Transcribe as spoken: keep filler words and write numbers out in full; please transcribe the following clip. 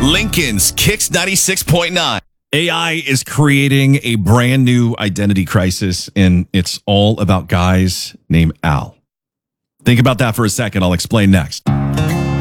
Lincoln's Kicks ninety-six point nine. A I is creating a brand new identity crisis, and it's all about guys named Al. Think about that for a second. I'll explain next.